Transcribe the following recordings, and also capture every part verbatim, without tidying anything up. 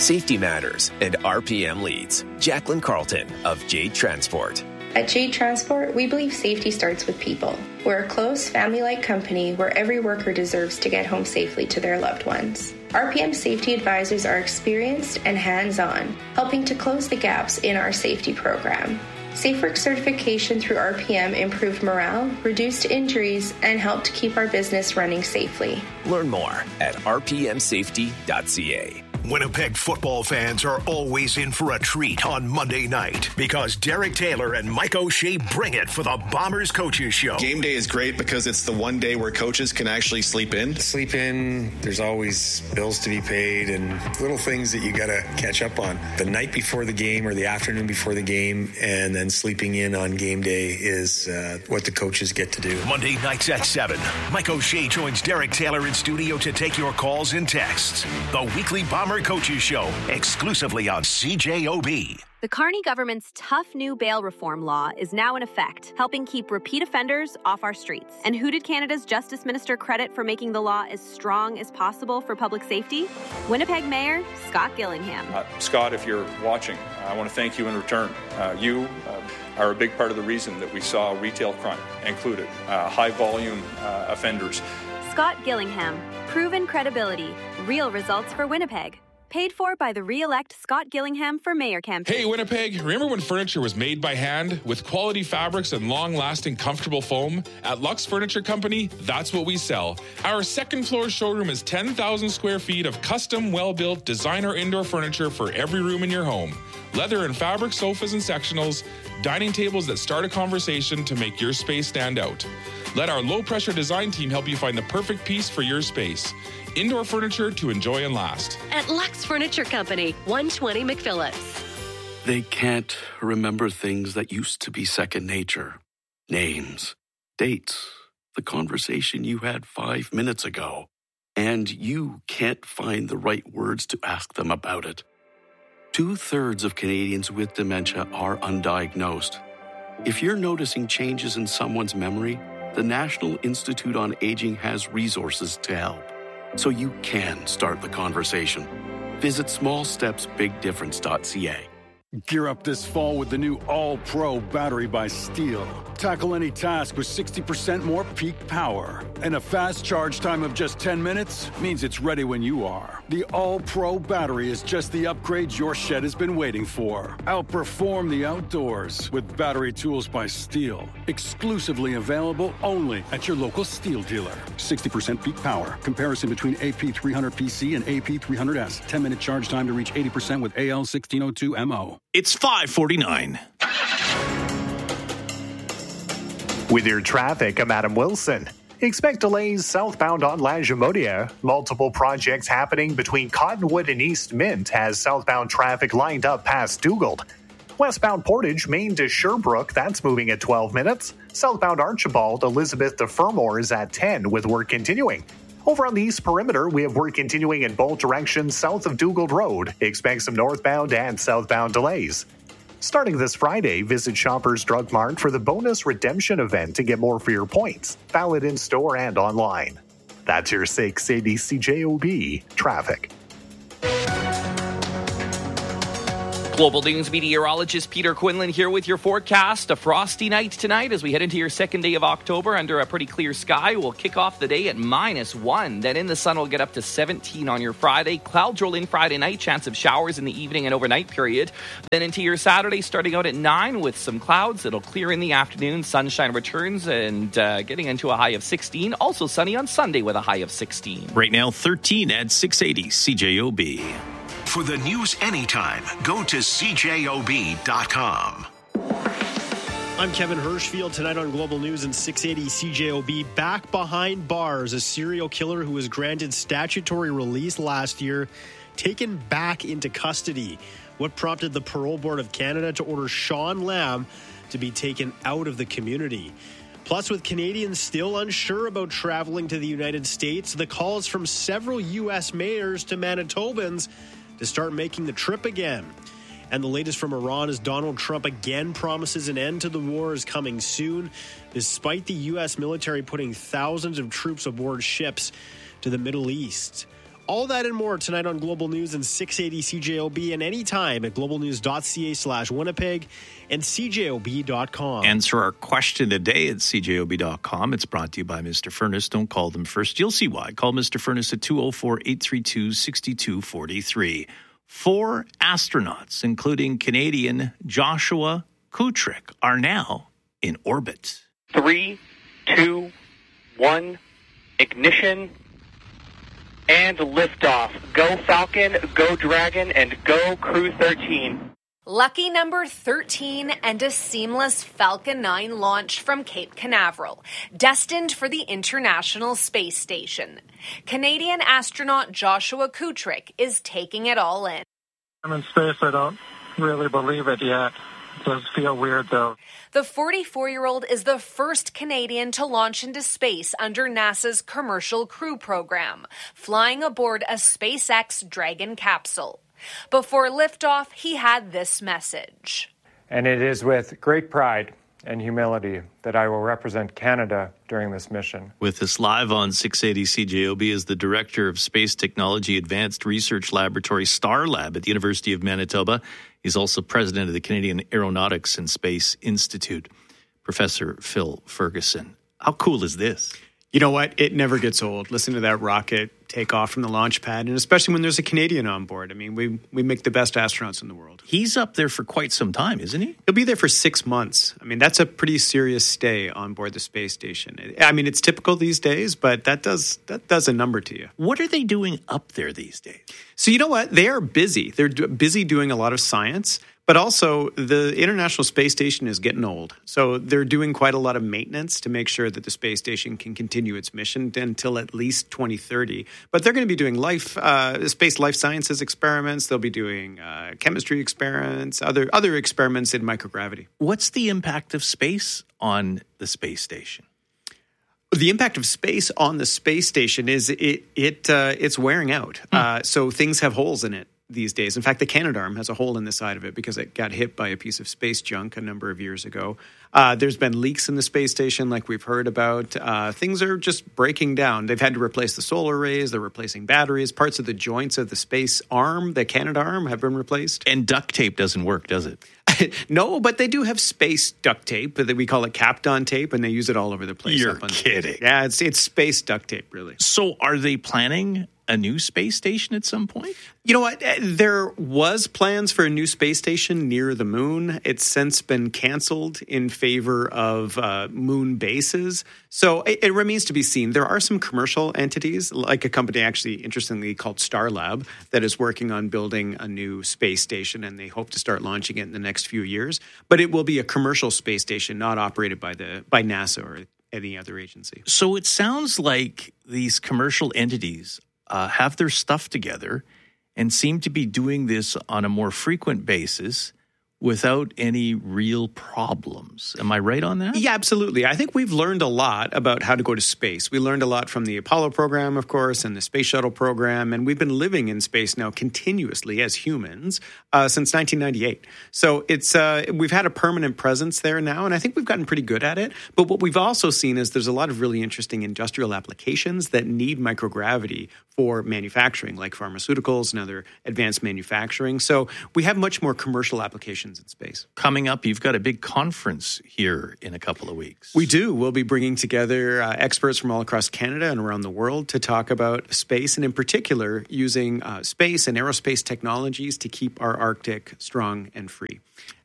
Safety matters, and R P M leads. Jacqueline Carlton of Jade Transport. At Jade Transport, we believe safety starts with people. We're a close, family-like company where every worker deserves to get home safely to their loved ones. R P M safety advisors are experienced and hands-on, helping to close the gaps in our safety program. SafeWork certification through R P M improved morale, reduced injuries, and helped keep our business running safely. Learn more at r p m safety dot c a. Winnipeg football fans are always in for a treat on Monday night because Derek Taylor and Mike O'Shea bring it for the Bombers Coaches Show. Game day is great because it's the one day where coaches can actually sleep in. Sleep in, there's always bills to be paid and little things that you got to catch up on. The night before the game or the afternoon before the game and then sleeping in on game day is uh, what the coaches get to do. Monday nights at seven, Mike O'Shea joins Derek Taylor in studio to take your calls and texts. The weekly Bomber Coaches Show, exclusively on C J O B. The Carney government's tough new bail reform law is now in effect, helping keep repeat offenders off our streets. And who did Canada's Justice Minister credit for making the law as strong as possible for public safety? Winnipeg Mayor Scott Gillingham. Uh, Scott, if you're watching, I want to thank you in return. Uh, you uh, are a big part of the reason that we saw retail crime included, uh, high-volume uh, offenders. Scott Gillingham. Proven credibility. Real results for Winnipeg. Paid for by the re-elect Scott Gillingham for Mayor campaign. Hey, Winnipeg, remember when furniture was made by hand with quality fabrics and long-lasting, comfortable foam? At Lux Furniture Company, that's what we sell. Our second floor showroom is ten thousand square feet of custom, well-built designer indoor furniture for every room in your home. Leather and fabric sofas and sectionals, dining tables that start a conversation to make your space stand out. Let our low-pressure design team help you find the perfect piece for your space. Indoor furniture to enjoy and last. At Lux Furniture Company, one twenty McPhillips. They can't remember things that used to be second nature. Names, dates, the conversation you had five minutes ago. And you can't find the right words to ask them about it. Two-thirds of Canadians with dementia are undiagnosed. If you're noticing changes in someone's memory, the National Institute on Aging has resources to help, so you can start the conversation. Visit small steps big difference dot c a. Gear up this fall with the new All-Pro battery by Steel. Tackle any task with sixty percent more peak power. And a fast charge time of just ten minutes means it's ready when you are. The All-Pro battery is just the upgrade your shed has been waiting for. Outperform the outdoors with battery tools by Steel. Exclusively available only at your local Steel dealer. sixty percent peak power. Comparison between A P three hundred P C and A P three hundred S. ten minute charge time to reach eighty percent with A L sixteen oh two M O. It's five forty-nine. With your traffic, I'm Adam Wilson. Expect delays southbound on La Jamodia. Multiple projects happening between Cottonwood and East Mint has southbound traffic lined up past Dugald. Westbound Portage, Maine to Sherbrooke, that's moving at twelve minutes. Southbound Archibald, Elizabeth to Fermor is at ten with work continuing. Over on the East Perimeter, we have work continuing in both directions south of Dugald Road. Expect some northbound and southbound delays. Starting this Friday, visit Shoppers Drug Mart for the bonus redemption event to get more for your points. Valid in-store and online. That's your six eighty C J O B traffic. Global News meteorologist Peter Quinlan here with your forecast. A frosty night tonight as we head into your second day of October under a pretty clear sky. We'll kick off the day at minus one. Then in the sun, we'll get up to seventeen on your Friday. Clouds roll in Friday night. Chance of showers in the evening and overnight period. Then into your Saturday, starting out at nine with some clouds. It'll clear in the afternoon. Sunshine returns and uh, getting into a high of sixteen. Also sunny on Sunday with a high of sixteen. Right now, thirteen at six eighty C J O B. For the news anytime, go to C J O B dot com. I'm Kevin Hirschfield. Tonight on Global News and six eighty C J O B, back behind bars, a serial killer who was granted statutory release last year, taken back into custody. What prompted the Parole Board of Canada to order Sean Lamb to be taken out of the community? Plus, with Canadians still unsure about traveling to the United States, the calls from several U S mayors to Manitobans to start making the trip again. And the latest from Iran as Donald Trump again promises an end to the war is coming soon, despite the U S military putting thousands of troops aboard ships to the Middle East. All that and more tonight on Global News and six eighty C J O B and anytime at globalnews.ca slash Winnipeg and C J O B dot com. Answer our question today at C J O B dot com. It's brought to you by Mister Furnace. Don't call them first. You'll see why. Call Mister Furnace at two oh four, eight three two, six two four three. Four astronauts, including Canadian Joshua Kutryk, are now in orbit. Three, two, one, ignition, and liftoff. Go Falcon, go Dragon, and go Crew thirteen. Lucky number thirteen and a seamless Falcon nine launch from Cape Canaveral, destined for the International Space Station. Canadian astronaut Joshua Kutryk is taking it all in. I'm in space. I don't really believe it yet. It does feel weird, though. The forty-four-year-old is the first Canadian to launch into space under NASA's Commercial Crew Program, flying aboard a SpaceX Dragon capsule. Before liftoff, he had this message. And it is with great pride and humility that I will represent Canada during this mission. With us live on six eighty C J O B is the Director of Space Technology Advanced Research Laboratory, Starlab, at the University of Manitoba. He's also president of the Canadian Aeronautics and Space Institute, Professor Phil Ferguson. How cool is this? You know what? It never gets old. Listen to that rocket take off from the launch pad, and especially when there's a Canadian on board. I mean, we we make the best astronauts in the world. He's up there for quite some time, isn't he? He'll be there for six months. I mean, that's a pretty serious stay on board the space station. I mean, it's typical these days, but that does that does a number to you. What are they doing up there these days? So you know what? They are busy. They're d- busy doing a lot of science. But also, the International Space Station is getting old. So they're doing quite a lot of maintenance to make sure that the space station can continue its mission until at least twenty thirty. But they're going to be doing life, uh, space life sciences experiments. They'll be doing uh, chemistry experiments, other other experiments in microgravity. What's the impact of space on the space station? The impact of space on the space station is it it uh, it's wearing out. Hmm. Uh, so things have holes in it these days. In fact, the Canadarm has a hole in the side of it because it got hit by a piece of space junk a number of years ago. Uh, there's been leaks in the space station like we've heard about. Uh, things are just breaking down. They've had to replace the solar arrays. They're replacing batteries. Parts of the joints of the space arm, the Canadarm, have been replaced. And duct tape doesn't work, does it? No, but they do have space duct tape. That we call it Kapton tape, and they use it all over the place. You're kidding. Yeah, it's it's space duct tape, really. So are they planning a new space station at some point? You know what? There was plans for a new space station near the moon. It's since been canceled in favor of uh, moon bases. So it, it remains to be seen. There are some commercial entities, like a company actually, interestingly, called Starlab, that is working on building a new space station, and they hope to start launching it in the next few years. But it will be a commercial space station, not operated by the by NASA or any other agency. So it sounds like these commercial entities Uh, have their stuff together and seem to be doing this on a more frequent basis without any real problems. Am I right on that? Yeah, absolutely. I think we've learned a lot about how to go to space. We learned a lot from the Apollo program, of course, and the Space Shuttle program, and we've been living in space now continuously as humans uh, since nineteen ninety-eight. So it's uh, we've had a permanent presence there now, and I think we've gotten pretty good at it. But what we've also seen is there's a lot of really interesting industrial applications that need microgravity for manufacturing, like pharmaceuticals and other advanced manufacturing. So we have much more commercial applications in space. Coming up, you've got a big conference here in a couple of weeks. We do. We'll be bringing together uh, experts from all across Canada and around the world to talk about space, and in particular, using uh, space and aerospace technologies to keep our Arctic strong and free.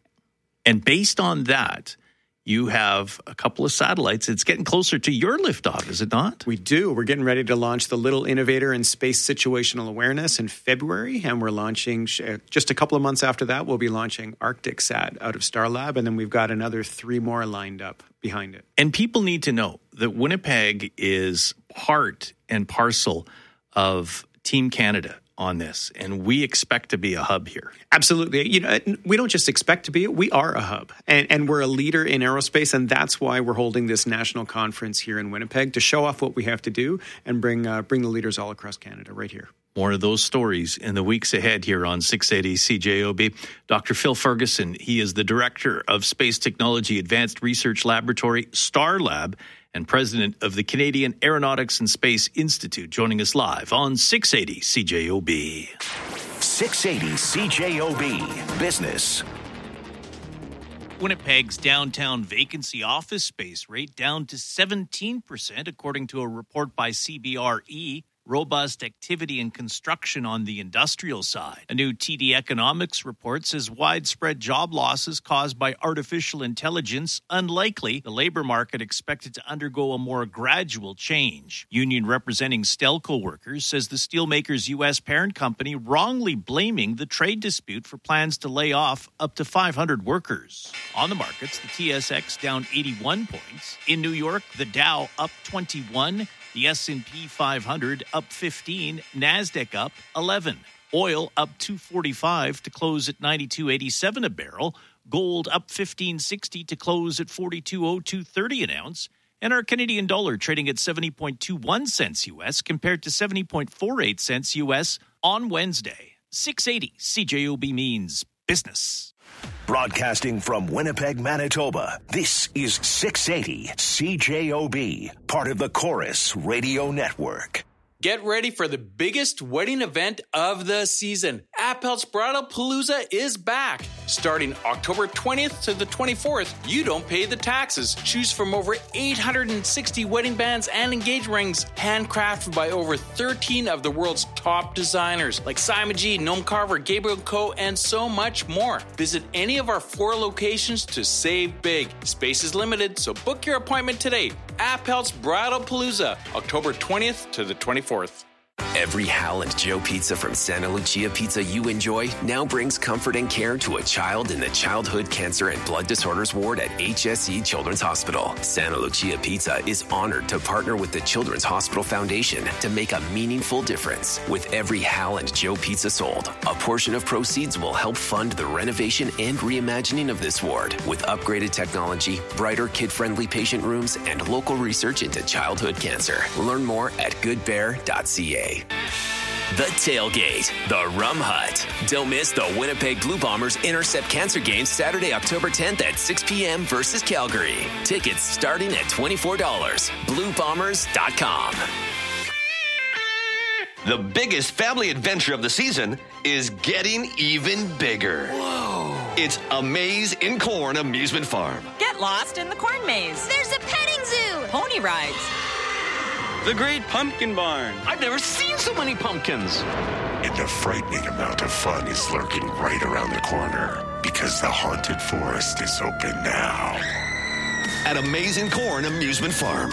And based on that, you have a couple of satellites. It's getting closer to your liftoff, is it not? We do. We're getting ready to launch the Little Innovator in Space Situational Awareness in February, and we're launching, just a couple of months after that, we'll be launching ArcticSat out of Starlab, and then we've got another three more lined up behind it. And people need to know that Winnipeg is part and parcel of Team Canada on this, and we expect to be a hub here. Absolutely. You know, we don't just expect to be it, we are a hub, and, and we're a leader in aerospace, and that's why we're holding this national conference here in Winnipeg, to show off what we have to do and bring uh, bring the leaders all across Canada right here. More of those stories in the weeks ahead here on six eighty C J O B. Doctor Phil Ferguson, he is the Director of Space Technology Advanced Research Laboratory, Starlab, and president of the Canadian Aeronautics and Space Institute, joining us live on six eighty C J O B. six eighty C J O B Business. Winnipeg's downtown vacancy office space rate down to seventeen percent, according to a report by C B R E. Robust activity and construction on the industrial side. A new T D Economics report says widespread job losses caused by artificial intelligence unlikely. The labor market expected to undergo a more gradual change. Union representing Stelco workers says the steelmaker's U S parent company wrongly blaming the trade dispute for plans to lay off up to five hundred workers. On the markets, the T S X down eighty-one points. In New York, the Dow up twenty-one. The S and P five hundred up fifteen, NASDAQ up eleven. Oil up two forty-five to close at ninety-two eighty-seven a barrel. Gold up fifteen sixty to close at forty-two oh two thirty an ounce. And our Canadian dollar trading at seventy point two one cents U S compared to seventy point four eight cents U S on Wednesday. six eighty C J O B means business. Broadcasting from Winnipeg, Manitoba, this is six eighty C J O B, part of the Chorus Radio Network. Get ready for the biggest wedding event of the season. Appel's Bridal Palooza is back. Starting October twentieth to the twenty-fourth, you don't pay the taxes. Choose from over eight hundred sixty wedding bands and engagement rings, handcrafted by over thirteen of the world's top designers, like Simon G, Noam Carver, Gabriel Co., and so much more. Visit any of our four locations to save big. Space is limited, so book your appointment today. Appel's Bridal Palooza, October twentieth to the twenty-fourth. Every Hal and Joe pizza from Santa Lucia Pizza you enjoy now brings comfort and care to a child in the Childhood Cancer and Blood Disorders Ward at H S E Children's Hospital. Santa Lucia Pizza is honored to partner with the Children's Hospital Foundation to make a meaningful difference. With every Hal and Joe pizza sold, a portion of proceeds will help fund the renovation and reimagining of this ward with upgraded technology, brighter kid-friendly patient rooms, and local research into childhood cancer. Learn more at good bear dot c a. The Tailgate, the Rum Hut. Don't miss the Winnipeg Blue Bombers Intercept Cancer game Saturday, October tenth at six p.m. versus Calgary. Tickets starting at twenty-four dollars. blue bombers dot com. The biggest family adventure of the season is getting even bigger. Whoa. It's a Maze in Corn amusement farm. Get lost in the corn maze. There's a petting zoo. Pony rides. The Great Pumpkin Barn. I've never seen so many pumpkins. And a frightening amount of fun is lurking right around the corner because the haunted forest is open now. At Amazing Corn Amusement Farm.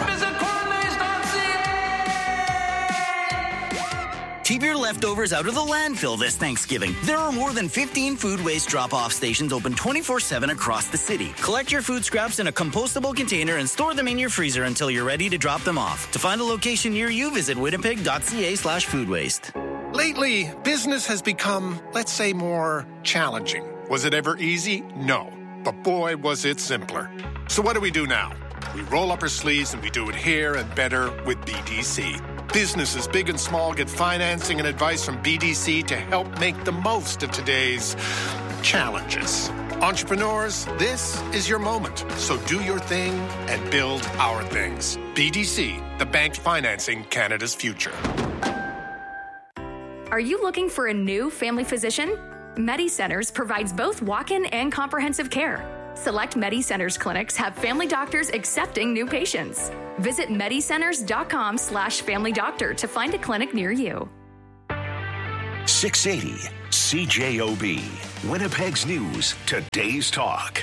Keep your leftovers out of the landfill this Thanksgiving. There are more than fifteen food waste drop-off stations open twenty-four seven across the city. Collect your food scraps in a compostable container and store them in your freezer until you're ready to drop them off. To find a location near you, visit winnipeg dot c a slash food waste. Lately, business has become, let's say, more challenging. Was it ever easy? No. But boy, was it simpler. So what do we do now? We roll up our sleeves and we do it here and better with B D C. Businesses big and small get financing and advice from B D C to help make the most of today's challenges. Entrepreneurs, this is your moment. So do your thing and build our things. B D C, the bank financing Canada's future. Are you looking for a new family physician? MediCenters provides both walk-in and comprehensive care. Select MediCenters clinics have family doctors accepting new patients. Visit medicenters.com slash family doctor to find a clinic near you. six eighty C J O B, Winnipeg's News, today's talk.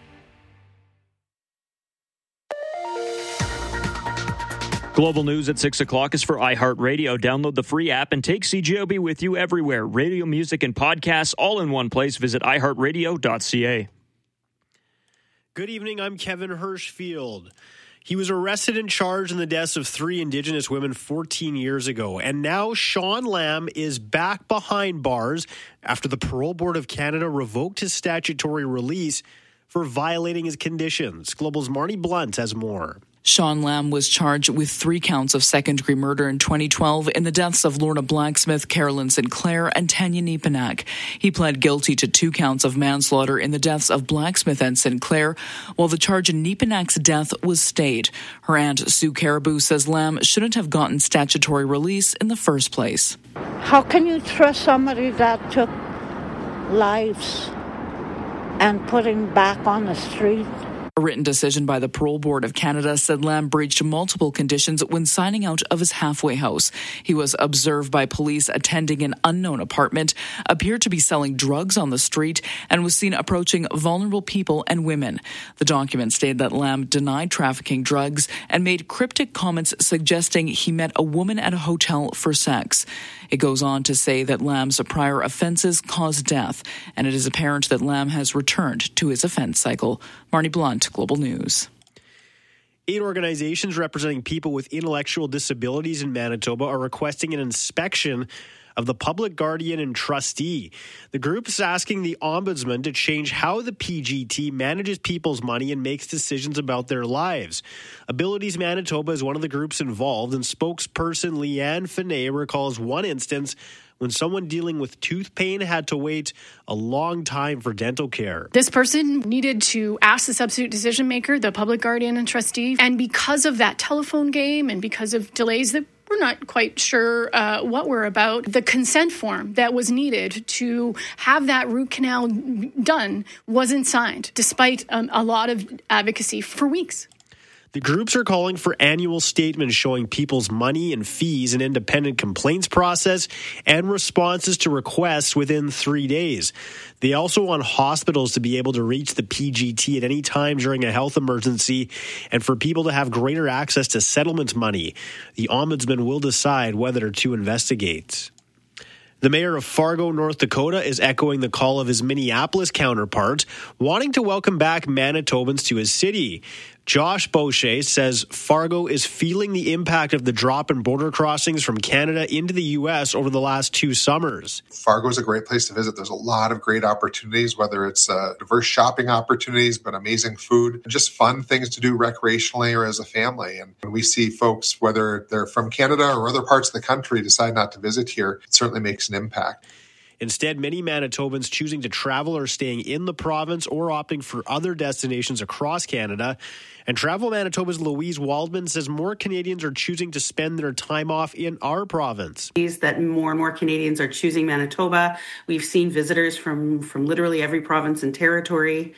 Global News at six o'clock is for iHeartRadio. Download the free app and take C J O B with you everywhere. Radio, music, and podcasts all in one place. Visit i heart radio dot c a. Good evening, I'm Kevin Hirschfield. He was arrested and charged in the deaths of three Indigenous women fourteen years ago. And now Sean Lamb is back behind bars after the Parole Board of Canada revoked his statutory release for violating his conditions. Global's Marnie Blunt has more. Sean Lamb was charged with three counts of second-degree murder in twenty twelve in the deaths of Lorna Blacksmith, Carolyn Sinclair, and Tanya Nepanak. He pled guilty to two counts of manslaughter in the deaths of Blacksmith and Sinclair, while the charge in Nepanak's death was stayed. Her aunt, Sue Caribou, says Lamb shouldn't have gotten statutory release in the first place. How can you trust somebody that took lives and putting back on the street? A written decision by the Parole Board of Canada said Lamb breached multiple conditions when signing out of his halfway house. He was observed by police attending an unknown apartment, appeared to be selling drugs on the street, and was seen approaching vulnerable people and women. The document stated that Lamb denied trafficking drugs and made cryptic comments suggesting he met a woman at a hotel for sex. It goes on to say that Lamb's prior offences caused death, and it is apparent that Lamb has returned to his offence cycle. Marnie Blunt, Global News. Eight organizations representing people with intellectual disabilities in Manitoba are requesting an inspection of the public guardian and trustee. The group is asking the Ombudsman to change how the P G T manages people's money and makes decisions about their lives. Abilities Manitoba is one of the groups involved, and spokesperson Leanne Finney recalls one instance when someone dealing with tooth pain had to wait a long time for dental care. This person needed to ask the substitute decision maker, the public guardian and trustee, and because of that telephone game and because of delays that we're not quite sure uh, what we're about, the consent form that was needed to have that root canal done wasn't signed, despite um, a lot of advocacy for weeks. The groups are calling for annual statements showing people's money and fees, an independent complaints process, and responses to requests within three days. They also want hospitals to be able to reach the P G T at any time during a health emergency and for people to have greater access to settlement money. The Ombudsman will decide whether to investigate. The mayor of Fargo, North Dakota, is echoing the call of his Minneapolis counterpart, wanting to welcome back Manitobans to his city. Josh Boucher says Fargo is feeling the impact of the drop in border crossings from Canada into the U S over the last two summers. Fargo is a great place to visit. There's a lot of great opportunities, whether it's uh, diverse shopping opportunities, but amazing food, and just fun things to do recreationally or as a family. And when we see folks, whether they're from Canada or other parts of the country, decide not to visit here, it certainly makes an impact. Instead, many Manitobans choosing to travel are staying in the province or opting for other destinations across Canada. And Travel Manitoba's Louise Waldman says more Canadians are choosing to spend their time off in our province. That more and more Canadians are choosing Manitoba. We've seen visitors from, from literally every province and territory.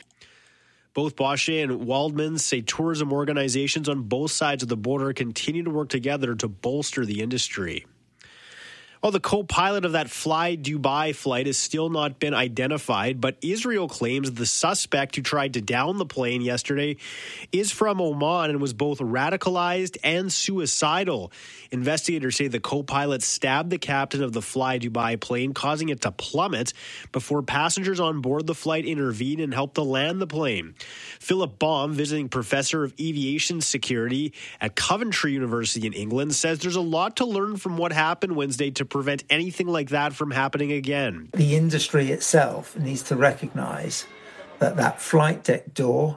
Both Boucher and Waldman say tourism organizations on both sides of the border continue to work together to bolster the industry. Well, the co-pilot of that Fly Dubai flight has still not been identified, but Israel claims the suspect who tried to down the plane yesterday is from Oman and was both radicalized and suicidal. Investigators say the co-pilot stabbed the captain of the Fly Dubai plane, causing it to plummet before passengers on board the flight intervened and helped to land the plane. Philip Baum, visiting professor of aviation security at Coventry University in England, says there's a lot to learn from what happened Wednesday to prevent anything like that from happening again. The industry itself needs to recognize that that flight deck door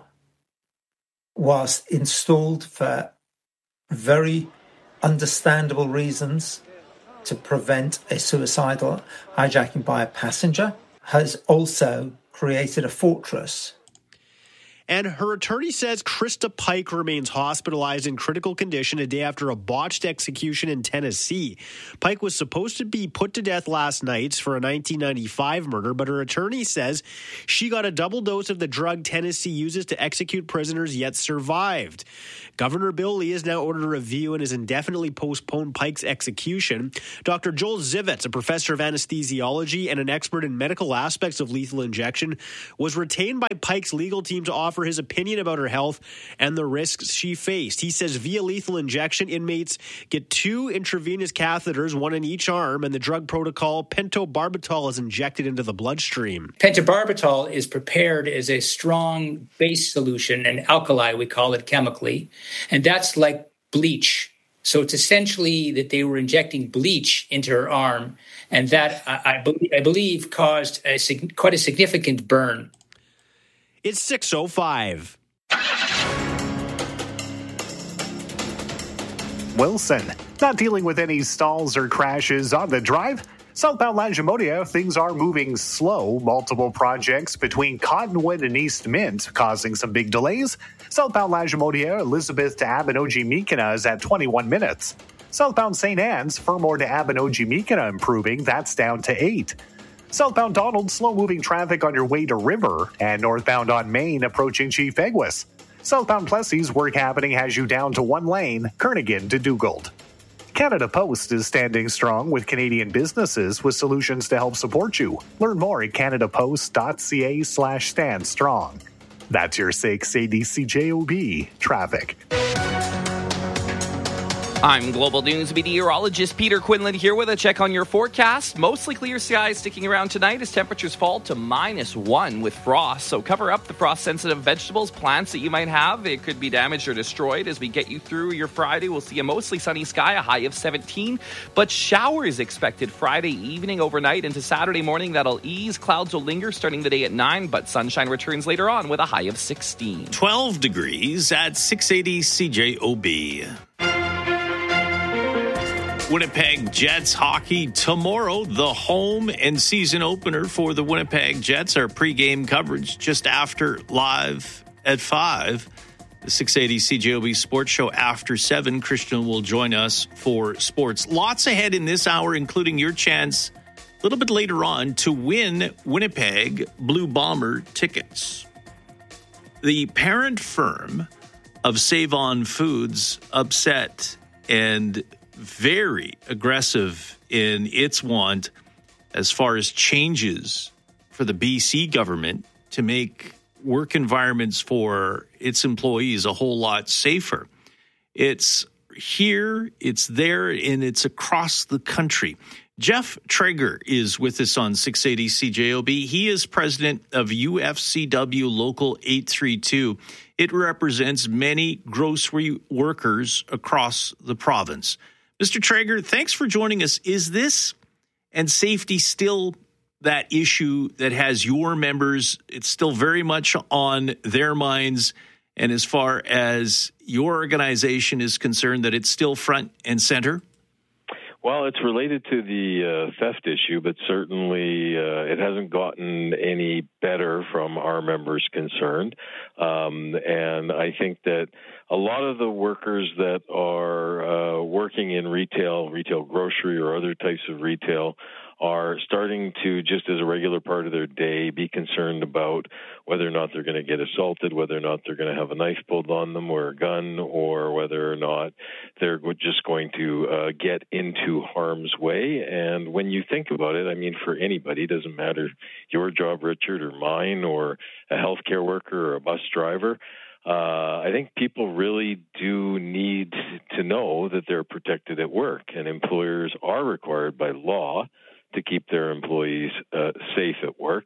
was installed for very understandable reasons to prevent a suicidal hijacking by a passenger, has also created a fortress. And her attorney says Krista Pike remains hospitalized in critical condition a day after a botched execution in Tennessee. Pike was supposed to be put to death last night for a nineteen ninety-five murder, but her attorney says she got a double dose of the drug Tennessee uses to execute prisoners, yet survived. Governor Bill Lee has now ordered a review and has indefinitely postponed Pike's execution. Doctor Joel Zivitz, a professor of anesthesiology and an expert in medical aspects of lethal injection, was retained by Pike's legal team to offer his opinion about her health and the risks she faced. He says via lethal injection, inmates get two intravenous catheters, one in each arm, and the drug protocol pentobarbital is injected into the bloodstream. Pentobarbital is prepared as a strong base solution, an alkali, we call it chemically, and that's like bleach. So it's essentially that they were injecting bleach into her arm, and that, I, I, believe, I believe, caused a, quite a significant burn. It's six oh five. Wilson. Not dealing with any stalls or crashes on the drive. Southbound Lagimodia, things are moving slow. Multiple projects between Cottonwood and East Mint causing some big delays. Southbound Lagimodia, Elizabeth to Abinogi-Mekina is at twenty-one minutes. Southbound Saint Anne's, Fermor to Abinogi-Mekina improving, that's down to eight. Southbound Donald, slow-moving traffic on your way to River, and northbound on Main approaching Chief Egwes. Southbound Plessis, work happening has you down to one lane, Kernighan to Dugald. Canada Post is standing strong with Canadian businesses with solutions to help support you. Learn more at canadapost.ca slash stand strong. That's your six eighty C J O B traffic. I'm Global News meteorologist Peter Quinlan here with a check on your forecast. Mostly clear skies sticking around tonight as temperatures fall to minus one with frost. So cover up the frost-sensitive vegetables, plants that you might have. It could be damaged or destroyed. As we get you through your Friday, we'll see a mostly sunny sky, a high of seventeen. But showers expected Friday evening, overnight into Saturday morning. That'll ease. Clouds will linger starting the day at nine, but sunshine returns later on with a high of sixteen. twelve degrees at six eighty C J O B. Winnipeg Jets hockey tomorrow, the home and season opener for the Winnipeg Jets. Our pregame coverage just after live at five. The six eighty C J O B Sports Show after seven. Christian will join us for sports. Lots ahead in this hour, including your chance a little bit later on to win Winnipeg Blue Bomber tickets. The parent firm of Save On Foods upset and very aggressive in its want as far as changes for the B C government to make work environments for its employees a whole lot safer. It's here, it's there, and it's across the country. Jeff Traeger is with us on six eighty C J O B. He is president of U F C W Local eight thirty-two. It represents many grocery workers across the province. Mister Traeger, thanks for joining us. Is this and safety still that issue that has your members? It's still very much on their minds. And as far as your organization is concerned, that it's still front and center? Well, it's related to the uh, theft issue, but certainly uh, it hasn't gotten any better from our members concerned. Um, and I think that a lot of the workers that are uh, working in retail, retail grocery or other types of retail are starting to, just as a regular part of their day, be concerned about whether or not they're going to get assaulted, whether or not they're going to have a knife pulled on them or a gun, or whether or not they're just going to uh, get into harm's way. And when you think about it, I mean, for anybody, it doesn't matter your job, Richard, or mine, or a healthcare worker or a bus driver, Uh, I think people really do need to know that they're protected at work, and employers are required by law to keep their employees uh, safe at work.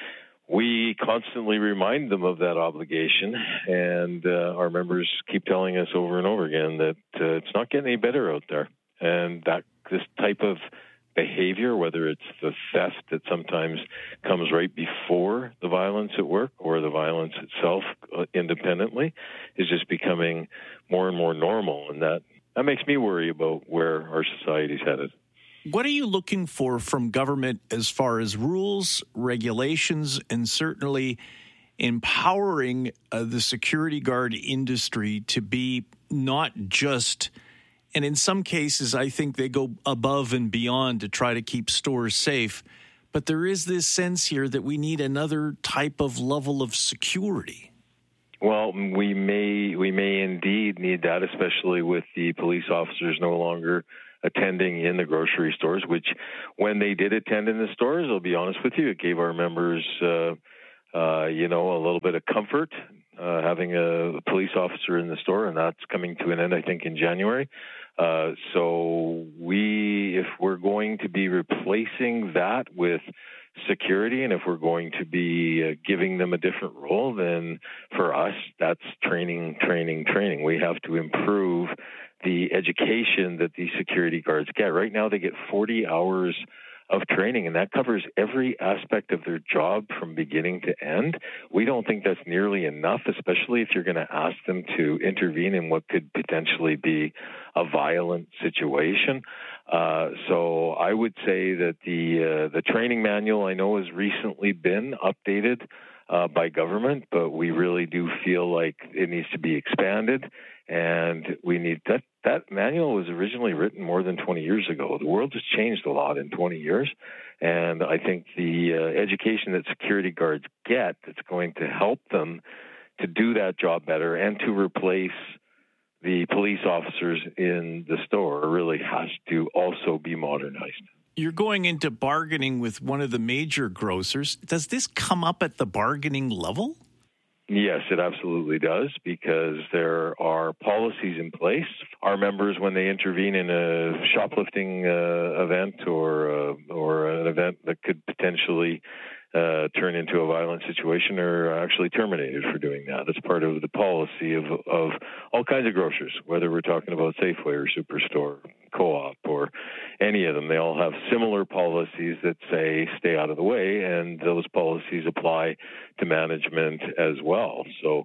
We constantly remind them of that obligation, and uh, our members keep telling us over and over again that uh, it's not getting any better out there, and that this type of behavior, whether it's the theft that sometimes comes right before the violence at work or the violence itself uh, independently, is just becoming more and more normal, and that, that makes me worry about where our society's headed. What are you looking for from government as far as rules, regulations, and certainly empowering uh, the security guard industry to be not just, and in some cases, I think they go above and beyond to try to keep stores safe, but there is this sense here that we need another type of level of security. Well, we may we may indeed need that, especially with the police officers no longer attending in the grocery stores, which when they did attend in the stores, I'll be honest with you, it gave our members, uh, uh, you know, a little bit of comfort uh, having a police officer in the store, and that's coming to an end, I think, in January. Uh, so we, if we're going to be replacing that with security, and if we're going to be uh, giving them a different role, then for us, that's training, training, training. We have to improve the education that these security guards get. Right now, they get forty hours of training, and that covers every aspect of their job from beginning to end. We don't think that's nearly enough, especially if you're going to ask them to intervene in what could potentially be a violent situation. Uh, so I would say that the uh, the training manual I know has recently been updated uh, by government, but we really do feel like it needs to be expanded, and we need that. That manual was originally written more than twenty years ago. The world has changed a lot in twenty years, and I think the uh, education that security guards get that's going to help them to do that job better and to replace the police officers in the store really has to also be modernized. You're going into bargaining with one of the major grocers. Does this come up at the bargaining level? Yes, it absolutely does, because there are policies in place. Our members, when they intervene in a shoplifting uh, event or uh, or an event that could potentially uh, turn into a violent situation, are actually terminated for doing that. That's part of the policy of of all kinds of grocers, whether we're talking about Safeway or Superstore, Co-op, or any of them. They all have similar policies that say stay out of the way, and those policies apply to management as well. So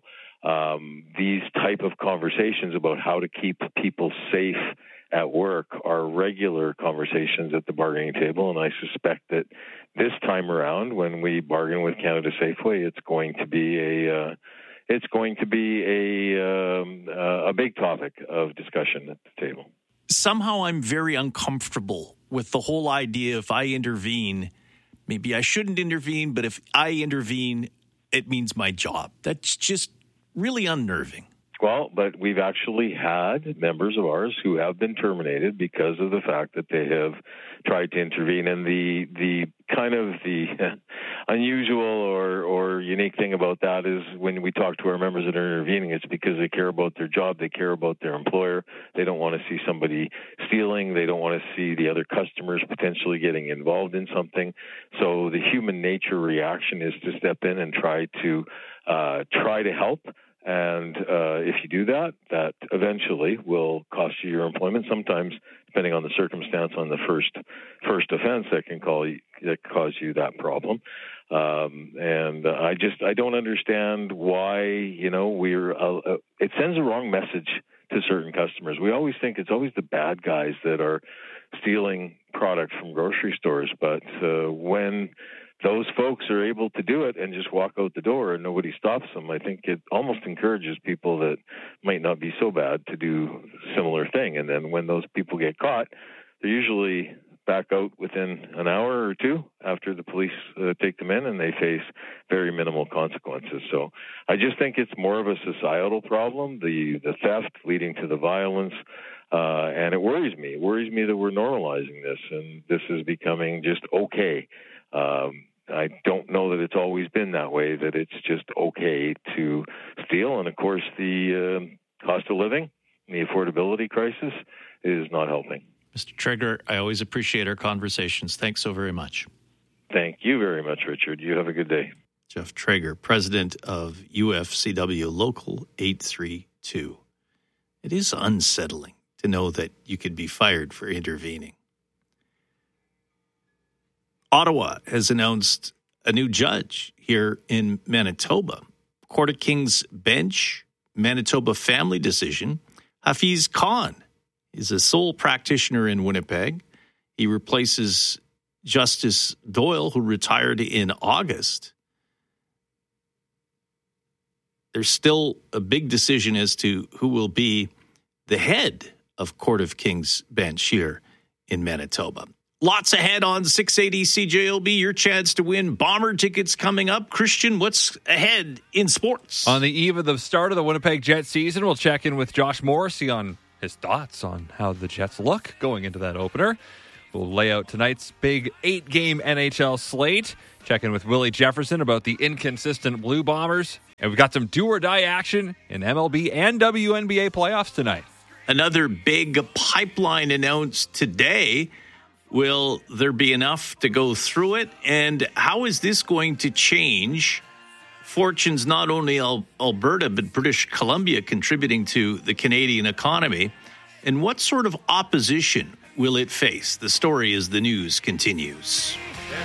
um, these type of conversations about how to keep people safe at work are regular conversations at the bargaining table, and I suspect that this time around, when we bargain with Canada Safeway, it's going to be a uh, it's going to be a um, uh, a big topic of discussion at the table. Somehow I'm very uncomfortable with the whole idea if I intervene, maybe I shouldn't intervene, but if I intervene, it means my job. That's just really unnerving. Well, but we've actually had members of ours who have been terminated because of the fact that they have tried to intervene. And the the kind of the unusual or, or unique thing about that is when we talk to our members that are intervening, it's because they care about their job, they care about their employer. They don't want to see somebody stealing. They don't want to see the other customers potentially getting involved in something. So the human nature reaction is to step in and try to uh, try to help. And uh, if you do that, that eventually will cost you your employment. Sometimes, depending on the circumstance, on the first first offense, that can call you, that cause you that problem. Um, and uh, I just I don't understand why you know we're uh, uh, it sends a wrong message to certain customers. We always think it's always the bad guys that are stealing product from grocery stores, but uh, when those folks are able to do it and just walk out the door and nobody stops them, I think it almost encourages people that might not be so bad to do a similar thing. And then when those people get caught, they're usually back out within an hour or two after the police uh, take them in, and they face very minimal consequences. So I just think it's more of a societal problem, the, the theft leading to the violence. Uh, and it worries me. It worries me that we're normalizing this, and this is becoming just okay. Um, I don't know that it's always been that way, that it's just okay to steal. And, of course, the uh, cost of living, the affordability crisis is not helping. Mister Traeger, I always appreciate our conversations. Thanks so very much. Thank you very much, Richard. You have a good day. Jeff Traeger, president of U F C W Local eight three two. It is unsettling to know that you could be fired for intervening. Ottawa has announced a new judge here in Manitoba. Court of King's Bench, Manitoba family decision. Hafiz Khan is a sole practitioner in Winnipeg. He replaces Justice Doyle, who retired in August. There's still a big decision as to who will be the head of Court of King's Bench here in Manitoba. Lots ahead on six eighty C J O B. Your chance to win Bomber tickets coming up. Christian, what's ahead in sports? On the eve of the start of the Winnipeg Jets season, we'll check in with Josh Morrissey on his thoughts on how the Jets look going into that opener. We'll lay out tonight's big eight-game N H L slate. Check in with Willie Jefferson about the inconsistent Blue Bombers. And we've got some do-or-die action in M L B and W N B A playoffs tonight. Another big pipeline announced today. Will there be enough to go through it? And how is this going to change fortunes not only Al- Alberta, but British Columbia contributing to the Canadian economy? And what sort of opposition will it face? The story as the news continues.